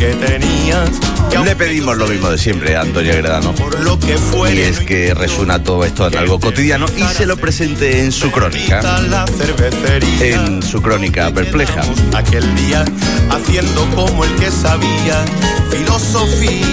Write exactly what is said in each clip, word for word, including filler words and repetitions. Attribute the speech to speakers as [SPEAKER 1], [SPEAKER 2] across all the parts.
[SPEAKER 1] que tenías.
[SPEAKER 2] Le pedimos lo mismo de siempre a Antonio Gredano, y es que resuena todo esto en algo cotidiano y se lo presente en su crónica, en su crónica perpleja.
[SPEAKER 1] Aquel día haciendo como el que sabía filosofía.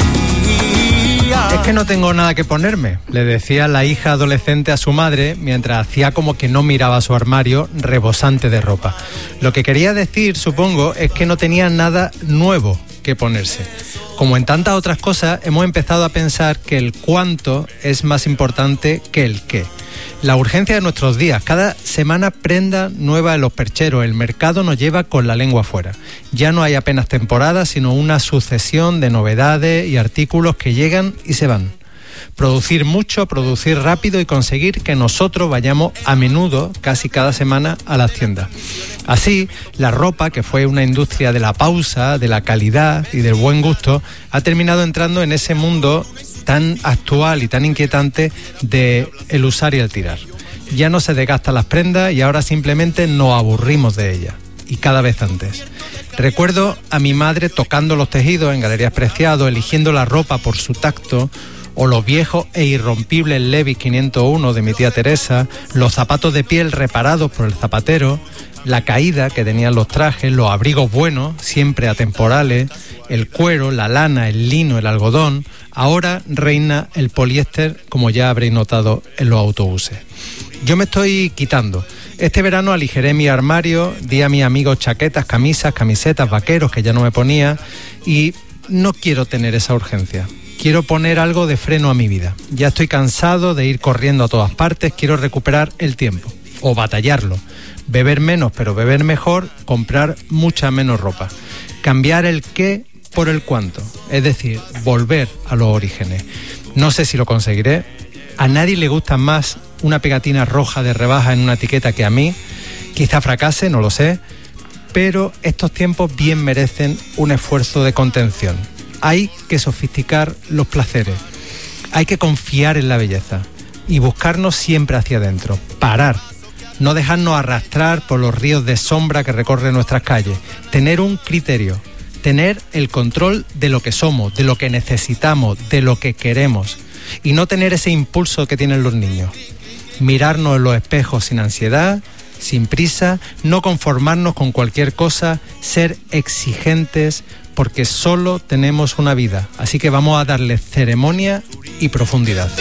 [SPEAKER 3] Es que no tengo nada que ponerme, le decía la hija adolescente a su madre mientras hacía como que no miraba su armario rebosante de ropa. Lo que quería decir, supongo, es que no tenía nada nuevo que ponerse. Como en tantas otras cosas, hemos empezado a pensar que el cuánto es más importante que el qué. La urgencia de nuestros días, cada semana prenda nueva en los percheros, el mercado nos lleva con la lengua afuera. Ya no hay apenas temporadas, sino una sucesión de novedades y artículos que llegan y se van. Producir mucho, producir rápido y conseguir que nosotros vayamos a menudo, casi cada semana, a las tiendas. Así, la ropa, que fue una industria de la pausa, de la calidad y del buen gusto, ha terminado entrando en ese mundo tan actual y tan inquietante de el usar y el tirar. Ya no se desgastan las prendas y ahora simplemente nos aburrimos de ellas, y cada vez antes. Recuerdo a mi madre tocando los tejidos en Galerías Preciado, eligiendo la ropa por su tacto, o los viejos e irrompibles Levi's quinientos uno de mi tía Teresa, los zapatos de piel reparados por el zapatero, la caída que tenían los trajes, los abrigos buenos, siempre atemporales, el cuero, la lana, el lino, el algodón. Ahora reina el poliéster, como ya habréis notado en los autobuses. Yo me estoy quitando. Este verano aligeré mi armario, di a mis amigos chaquetas, camisas, camisetas, vaqueros que ya no me ponía, y no quiero tener esa urgencia. Quiero poner algo de freno a mi vida. Ya estoy cansado de ir corriendo a todas partes, quiero recuperar el tiempo, o batallarlo. Beber menos, pero beber mejor, comprar mucha menos ropa. Cambiar el qué por el cuánto, es decir, volver a los orígenes. No sé si lo conseguiré. A nadie le gusta más una pegatina roja de rebaja en una etiqueta que a mí. Quizá fracase, no lo sé, pero estos tiempos bien merecen un esfuerzo de contención. Hay que sofisticar los placeres, hay que confiar en la belleza y buscarnos siempre hacia adentro, parar, no dejarnos arrastrar por los ríos de sombra que recorren nuestras calles, tener un criterio, tener el control de lo que somos, de lo que necesitamos, de lo que queremos, y no tener ese impulso que tienen los niños. Mirarnos en los espejos sin ansiedad, sin prisa, no conformarnos con cualquier cosa, ser exigentes, porque solo tenemos una vida, así que vamos a darle ceremonia y profundidad.